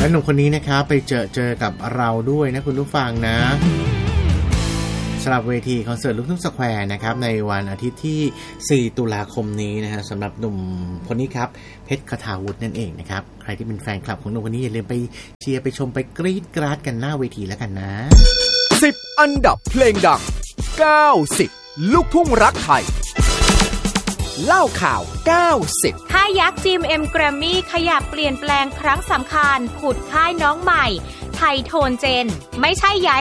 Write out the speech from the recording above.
และหนุ่มคนนี้นะครับไปเจอกับเราด้วยนะคุณผู้ฟังนะสำหรับเวทีคอนเสิร์ตลูกทุ่งสแควร์นะครับในวันอาทิตย์ที่4ตุลาคมนี้นะฮะสำหรับหนุ่มคนนี้ครับเพชรคทาวุฒินั่นเองนะครับใครที่เป็นแฟนคลับของหนุ่มคนนี้อย่าลืมไปเชียร์ไปชมไปกรี๊ดกราดกันหน้าเวทีแล้วกันนะ 10อันดับเพลงดัง90ลูกทุ่งรักไทยเล่าข่าว90 ค่ายยักษ์ GMM Grammy ขยับเปลี่ยนแปลงครั้งสำคัญผุดค่ายน้องใหม่ไทยโทนเจนไม่ใช่ย้าย